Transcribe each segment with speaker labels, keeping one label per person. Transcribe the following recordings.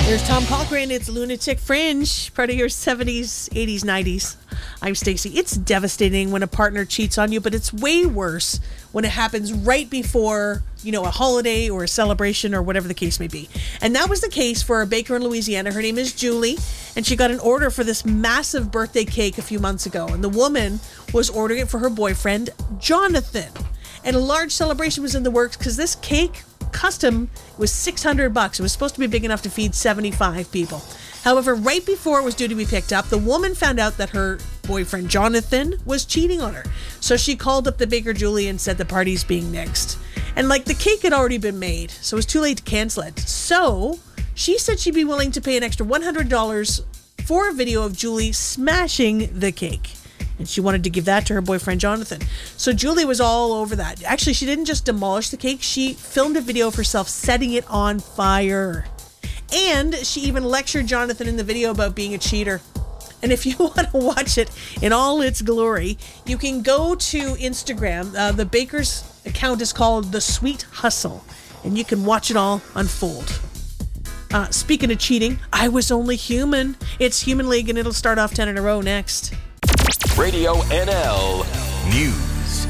Speaker 1: There's Tom Cochrane. It's Lunatic Fringe, part of your 70s, 80s, 90s. I'm Stacey. It's devastating when a partner cheats on you, but it's way worse when it happens right before, a holiday or a celebration or whatever the case may be. And that was the case for a baker in Louisiana. Her name is Julie, and she got an order for this massive birthday cake a few months ago. And the woman was ordering it for her boyfriend, Jonathan. And a large celebration was in the works because this cake custom was $600. It was supposed to be big enough to feed 75 people. However, right before it was due to be picked up, the woman found out that her boyfriend Jonathan was cheating on her. So she called up the baker Julie and said the party's being nixed. And the cake had already been made, so it was too late to cancel it. So she said she'd be willing to pay an extra $100 for a video of Julie smashing the cake. And she wanted to give that to her boyfriend, Jonathan. So Julie was all over that. Actually, she didn't just demolish the cake. She filmed a video of herself setting it on fire. And she even lectured Jonathan in the video about being a cheater. And if you want to watch it in all its glory, you can go to Instagram. The baker's account is called The Sweet Hustle. And you can watch it all unfold. Speaking of cheating, I was only human. It's Human League, and it'll start off 10 in a row next.
Speaker 2: Radio NL News.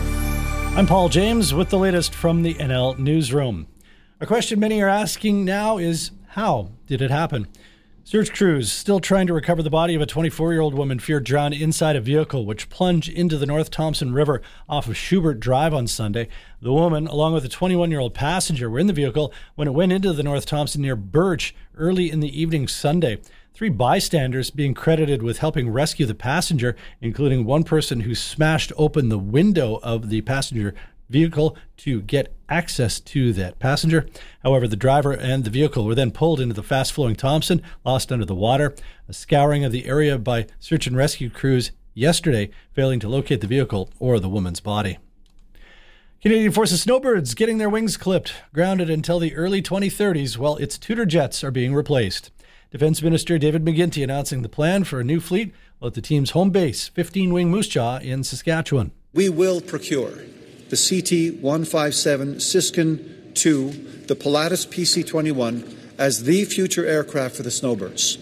Speaker 3: I'm Paul James with the latest from the NL Newsroom. A question many are asking now is, how did it happen? Search crews still trying to recover the body of a 24-year-old woman feared drowned inside a vehicle which plunged into the North Thompson River off of Schubert Drive on Sunday. The woman, along with a 21-year-old passenger, were in the vehicle when it went into the North Thompson near Birch early in the evening Sunday. 3 bystanders being credited with helping rescue the passenger, including one person who smashed open the window of the passenger vehicle to get access to that passenger. However, the driver and the vehicle were then pulled into the fast-flowing Thompson, lost under the water. A scouring of the area by search and rescue crews yesterday, failing to locate the vehicle or the woman's body. Canadian Forces snowbirds getting their wings clipped, grounded until the early 2030s while its Tudor jets are being replaced. Defense Minister David McGuinty announcing the plan for a new fleet at the team's home base, 15-wing Moose Jaw in Saskatchewan.
Speaker 4: We will procure the CT-157 Siskin 2, the Pilatus PC-21, as the future aircraft for the snowbirds.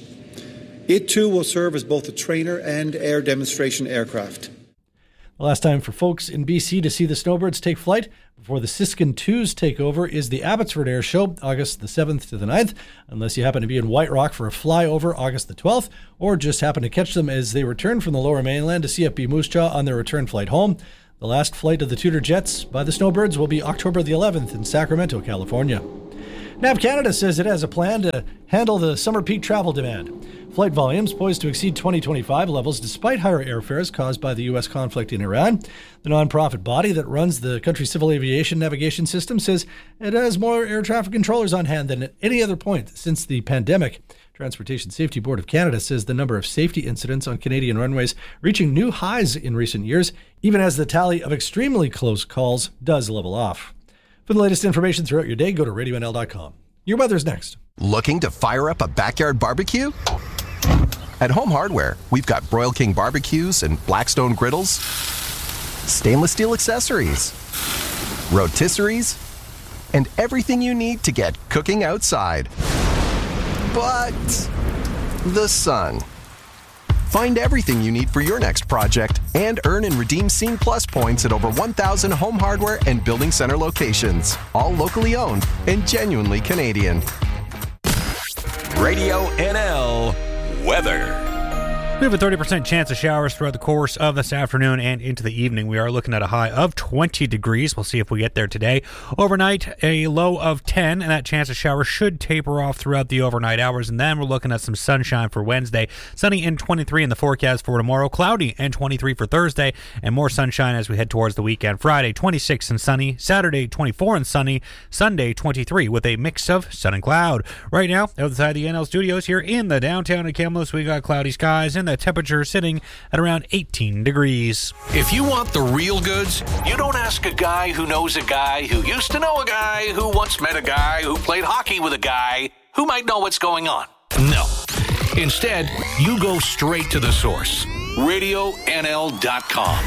Speaker 4: It too will serve as both a trainer and air demonstration aircraft.
Speaker 3: The last time for folks in BC to see the snowbirds take flight before the Siskin 2s take over is the Abbotsford Air Show, August the 7th to the 9th, unless you happen to be in White Rock for a flyover August the 12th, or just happen to catch them as they return from the Lower Mainland to CFB Moose Jaw on their return flight home. The last flight of the Tudor jets by the snowbirds will be October the 11th in Sacramento, California. NAV Canada says it has a plan to handle the summer peak travel demand. Flight volumes poised to exceed 2025 levels despite higher airfares caused by the U.S. conflict in Iran. The nonprofit body that runs the country's civil aviation navigation system says it has more air traffic controllers on hand than at any other point since the pandemic. Transportation Safety Board of Canada says the number of safety incidents on Canadian runways reaching new highs in recent years, even as the tally of extremely close calls does level off. For the latest information throughout your day, go to radionl.com. Your weather's next.
Speaker 2: Looking to fire up a backyard barbecue? At Home Hardware, we've got Broil King barbecues and Blackstone griddles, stainless steel accessories, rotisseries, and everything you need to get cooking outside. But the sun. Find everything you need for your next project and earn and redeem Scene Plus points at over 1,000 Home Hardware and Building Center locations, all locally owned and genuinely Canadian. Radio NL Weather.
Speaker 5: We have a 30% chance of showers throughout the course of this afternoon and into the evening. We are looking at a high of 20 degrees. We'll see if we get there today. Overnight, a low of 10, and that chance of showers should taper off throughout the overnight hours. And then we're looking at some sunshine for Wednesday. Sunny and 23 in the forecast for tomorrow. Cloudy and 23 for Thursday, and more sunshine as we head towards the weekend. Friday, 26 and sunny. Saturday, 24 and sunny. Sunday, 23 with a mix of sun and cloud. Right now, outside the NL studios here in the downtown of Kamloops, we got cloudy skies and the temperature sitting at around 18 degrees.
Speaker 6: If you want the real goods, you don't ask a guy who knows a guy who used to know a guy who once met a guy who played hockey with a guy who might know what's going on. No. Instead, you go straight to the source. RadioNL.com.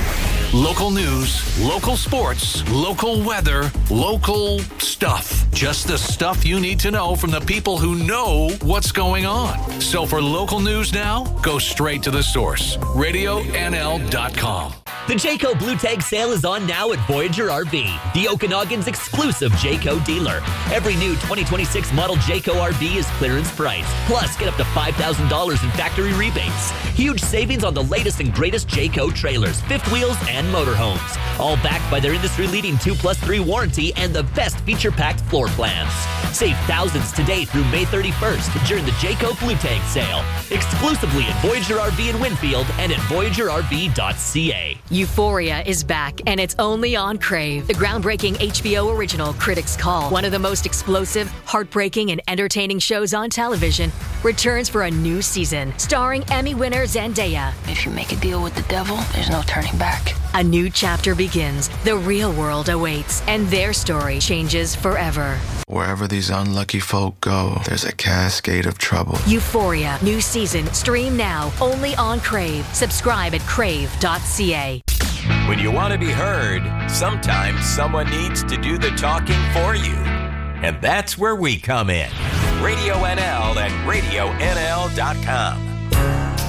Speaker 6: Local news, local sports, local weather, local stuff. Just the stuff you need to know from the people who know what's going on. So for local news now, go straight to the source. RadioNL.com.
Speaker 7: The Jayco Blue Tag sale is on now at Voyager RV, the Okanagan's exclusive Jayco dealer. Every new 2026 model Jayco RV is clearance price. Plus, get up to $5,000 in factory rebates. Huge savings on the latest and greatest Jayco trailers, fifth wheels, and motorhomes. All backed by their industry-leading 2+3 warranty and the best feature-packed floor plans. Save thousands today through May 31st during the Jayco Blue Tag sale. Exclusively at Voyager RV in Winfield and at VoyagerRV.ca.
Speaker 8: Euphoria is back, and it's only on Crave. The groundbreaking HBO original Critics' Call, one of the most explosive, heartbreaking, and entertaining shows on television, returns for a new season, starring Emmy winner Zendaya.
Speaker 9: If you make a deal with the devil, there's no turning back.
Speaker 8: A new chapter begins, the real world awaits, and their story changes forever.
Speaker 10: Wherever these unlucky folk go, there's a cascade of trouble.
Speaker 8: Euphoria, new season, stream now, only on Crave. Subscribe at crave.ca.
Speaker 11: When you want to be heard, sometimes someone needs to do the talking for you. And that's where we come in. Radio NL and RadioNL.com.